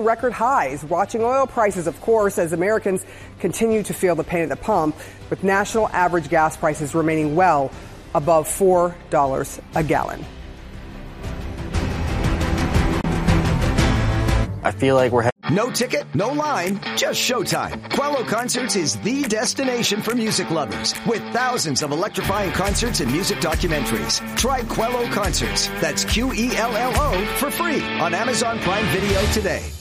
Record highs, watching oil prices, of course, as Americans continue to feel the pain at the pump, with national average gas prices remaining well above $4 a gallon. I feel like we're no ticket, no line, just showtime. Quello Concerts is the destination for music lovers, with thousands of electrifying concerts and music documentaries. Try Quello Concerts, that's Quello, for free on Amazon Prime Video today.